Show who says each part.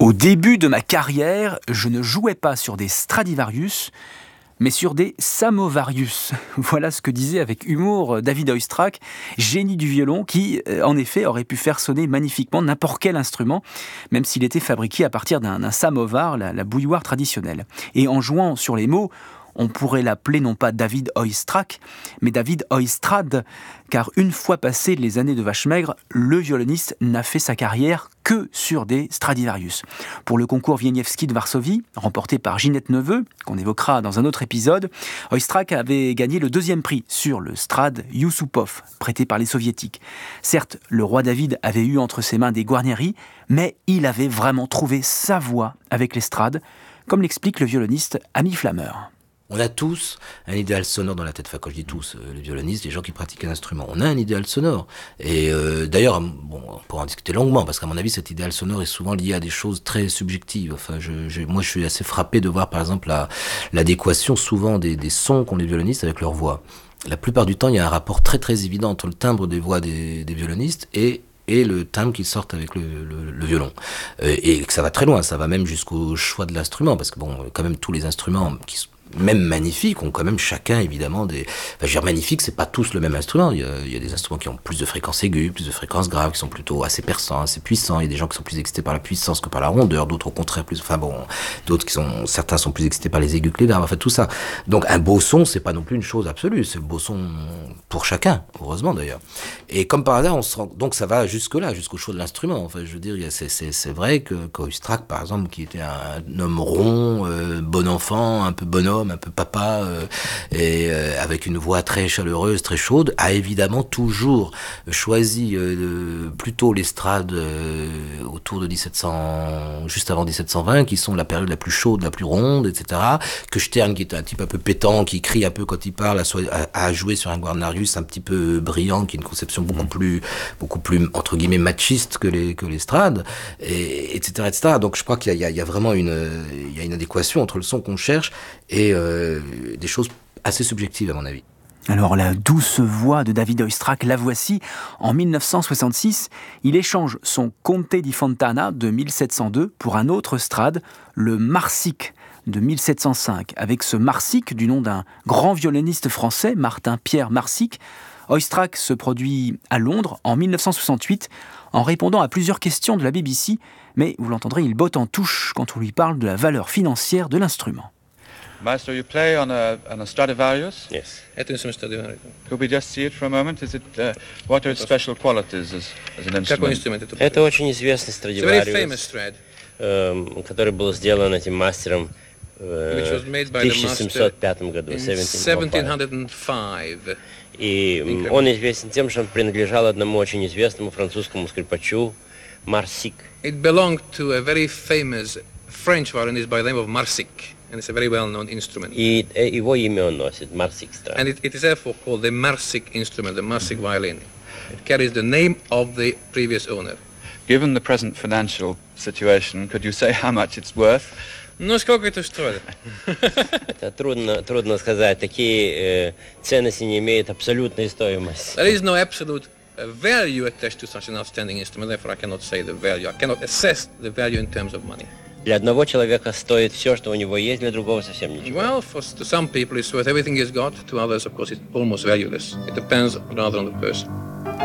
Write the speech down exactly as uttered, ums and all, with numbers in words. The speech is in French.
Speaker 1: Au début de ma carrière, je ne jouais pas sur des Stradivarius, mais sur des Samovarius. Voilà ce que disait avec humour David Oistrakh, génie du violon, qui, en effet, aurait pu faire sonner magnifiquement n'importe quel instrument, même s'il était fabriqué à partir d'un, d'un samovar, la, la bouilloire traditionnelle. Et en jouant sur les mots, on pourrait l'appeler non pas David Oistrakh, mais David Oistrade, car une fois passées les années de vache maigre, le violoniste n'a fait sa carrière que sur des Stradivarius. Pour le concours Wieniawski de Varsovie, remporté par Ginette Neveu, qu'on évoquera dans un autre épisode, Oistrakh avait gagné le deuxième prix sur le Strad Yusupov, prêté par les soviétiques. Certes, le roi David avait eu entre ses mains des Guarneri, mais il avait vraiment trouvé sa voix avec les Strades, comme l'explique le violoniste Ami Flammer.
Speaker 2: On a tous un idéal sonore dans la tête. Enfin, quand je dis tous, euh, les violonistes, les gens qui pratiquent un instrument, on a un idéal sonore. Et euh, d'ailleurs, bon, on pourra en discuter longuement, parce qu'à mon avis, cet idéal sonore est souvent lié à des choses très subjectives. Enfin, je, je, moi, je suis assez frappé de voir, par exemple, la, l'adéquation souvent des, des sons qu'ont les violonistes avec leur voix. La plupart du temps, il y a un rapport très très évident entre le timbre des voix des, des violonistes et et le timbre qu'ils sortent avec le, le, le violon. Euh, et que ça va très loin, ça va même jusqu'au choix de l'instrument, parce que bon, quand même, tous les instruments qui sont même magnifiques, ont quand même chacun évidemment des... Enfin, je veux dire, magnifiques, c'est pas tous le même instrument. Il y, a, il y a des instruments qui ont plus de fréquences aiguës, plus de fréquences graves, qui sont plutôt assez perçants, assez puissants. Il y a des gens qui sont plus excités par la puissance que par la rondeur, d'autres au contraire plus... Enfin bon, d'autres qui sont... Certains sont plus excités par les aigus que les graves, enfin tout ça. Donc un beau son, c'est pas non plus une chose absolue, c'est le beau son pour chacun, heureusement d'ailleurs. Et comme par hasard, on se rend... Donc ça va jusque-là, jusqu'au choix de l'instrument. Enfin, je veux dire, c'est, c'est, c'est vrai que Oistrakh, par exemple, qui était un homme rond, euh, bon enfant, un peu bonhomme, un peu papa, euh, et euh, avec une voix très chaleureuse, très chaude, a évidemment toujours choisi euh, plutôt l'estrade euh, autour de dix-sept cents, juste avant dix-sept cent vingt, qui sont la période la plus chaude, la plus ronde, et cetera. Que Stern, qui est un type un peu pétant, qui crie un peu quand il parle, a, a joué sur un Guarnerius un petit peu brillant, qui est une conception beaucoup plus, beaucoup plus entre guillemets machiste que les que l'estrade, et etc., et cetera. Donc je crois qu'il y a, il y a vraiment une, il y a une adéquation entre le son qu'on cherche et euh, des choses assez subjectives à mon avis.
Speaker 1: Alors la douce voix de David Oistrakh, la voici. En dix-neuf cent soixante-six, il échange son Conte di Fontana de mille sept cent deux pour un autre Strad, le Marsic de mille sept cent cinq. Avec ce Marsic, du nom d'un grand violoniste français, Martin-Pierre Marsic, Oistrakh se produit à Londres en dix-neuf cent soixante-huit en répondant à plusieurs questions de la B B C, mais vous l'entendrez, il botte en touche quand on lui parle de la valeur financière de l'instrument.
Speaker 3: Maestro, you play on a, on a Stradivarius?
Speaker 4: Yes. Это инструмент Stradivarius.
Speaker 3: Could we just see it for a moment? Is it, uh, what are its special qualities as, as an instrument?
Speaker 4: Какой инструмент это?
Speaker 5: Это очень известный
Speaker 4: It's a very famous
Speaker 5: Stradivarius,
Speaker 4: Strad,
Speaker 5: эм, который был сделан этим мастером э,
Speaker 4: which was made
Speaker 5: в
Speaker 4: by the
Speaker 5: тысяча
Speaker 4: master
Speaker 5: семьсот пятом году,
Speaker 4: in
Speaker 5: seventeen oh five.
Speaker 4: seventeen oh five.
Speaker 5: И м, он известен тем, что он принадлежал одному очень известному французскому скрипачу Марсик.
Speaker 4: It belonged to a very famous French violinist by the name of Marsic, and it's a very well-known instrument.
Speaker 5: И э, его имя он носит, Марсик Страд.
Speaker 4: And it, it is therefore called the Marsic instrument, the Marsic violin. It carries the name of the previous owner.
Speaker 3: Given the present financial situation, could you say how much it's worth?
Speaker 4: Ну, сколько это стоит?
Speaker 5: Это трудно, трудно сказать. Такие э, ценности не имеют абсолютной стоимости.
Speaker 4: There is no absolute uh, value attached to such an outstanding instrument, therefore I cannot say the value. I cannot assess the value in terms of money.
Speaker 5: Для одного человека стоит все, что у него есть, для другого совсем ничего.
Speaker 4: Well, for to some people it's worth everything he's got. To others, of course, it's almost valueless. It depends rather on the person.